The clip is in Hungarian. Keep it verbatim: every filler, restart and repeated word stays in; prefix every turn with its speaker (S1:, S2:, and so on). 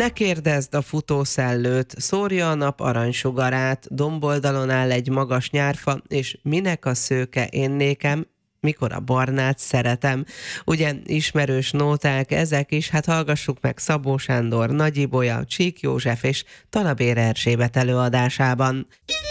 S1: Ne kérdezd a futószellőt, szórja a nap aranysugarát, domboldalon áll egy magas nyárfa, és minek a szőke én nékem, mikor a barnát szeretem. Ugye ismerős nóták ezek is, hát hallgassuk meg Szabó Sándor, Nagy Ibolya, Csík József és Talabér Erzsébet előadásában.